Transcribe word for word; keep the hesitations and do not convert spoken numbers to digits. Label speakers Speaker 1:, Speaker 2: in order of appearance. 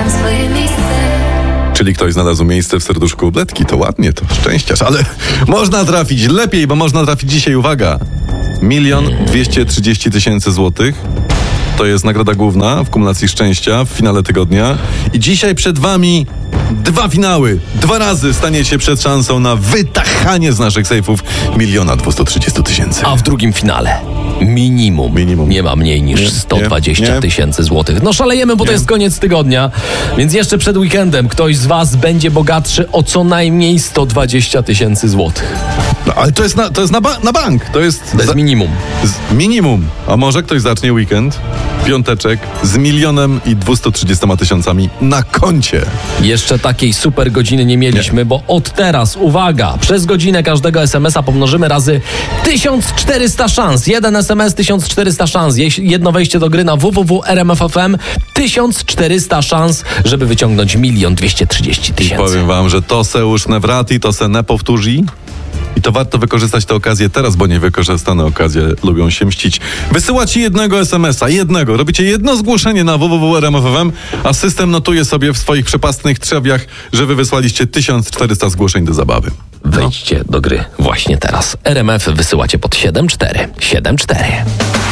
Speaker 1: tam swoje miejsce.
Speaker 2: Czyli ktoś znalazł miejsce w serduszku Bledki, to ładnie, to szczęściarz, ale można trafić lepiej, bo można trafić dzisiaj, uwaga, milion dwieście trzydzieści tysięcy złotych. To jest nagroda główna w kumulacji szczęścia w finale tygodnia. I dzisiaj przed wami dwa finały. Dwa razy staniecie przed szansą na wytachanie z naszych sejfów miliona dwieście trzydzieści tysięcy.
Speaker 3: A w drugim finale minimum,
Speaker 2: Minimum.
Speaker 3: nie ma mniej niż
Speaker 2: Nie,
Speaker 3: sto
Speaker 2: nie,
Speaker 3: dwadzieścia
Speaker 2: nie.
Speaker 3: tysięcy złotych. No szalejemy, bo to
Speaker 2: Nie.
Speaker 3: jest koniec tygodnia, więc jeszcze przed weekendem ktoś z was będzie bogatszy o co najmniej sto dwadzieścia tysięcy złotych.
Speaker 2: No, ale to jest, na, to jest na, ba- na bank. To jest,
Speaker 3: To jest
Speaker 2: za-
Speaker 3: minimum.
Speaker 2: z minimum. A może ktoś zacznie weekend, piąteczek, z milionem i dwieście trzydziestoma tysiącami na koncie.
Speaker 3: Jeszcze takiej super godziny nie mieliśmy, bo od teraz, uwaga, przez godzinę każdego es em es a pomnożymy razy tysiąc czterysta szans. Jeden es em es, tysiąc czterysta szans. Jeśli jedno wejście do gry na w w w kropka r m f f m, tysiąc czterysta szans, żeby wyciągnąć milion dwieście trzydzieści tysięcy.
Speaker 2: Powiem wam, że to se już nie wrati, to se nie powtórzy. I to warto wykorzystać tę okazję teraz, bo niewykorzystane okazje lubią się mścić. Wysyłacie jednego es em es a, jednego. Robicie jedno zgłoszenie na w w w kropka r m f f m, a system notuje sobie w swoich przepastnych trzewiach, że wy wysłaliście tysiąc czterysta zgłoszeń do zabawy.
Speaker 3: Wejdźcie do gry właśnie teraz. er em f wysyłacie pod siedem cztery siedem cztery.